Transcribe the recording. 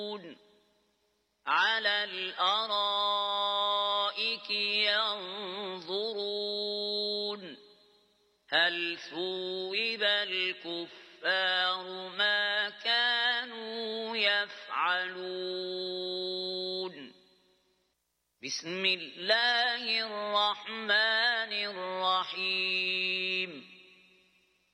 على الأرائك ينظرون هل ثوب الكفار ما كانوا يفعلون بسم الله الرحمن الرحيم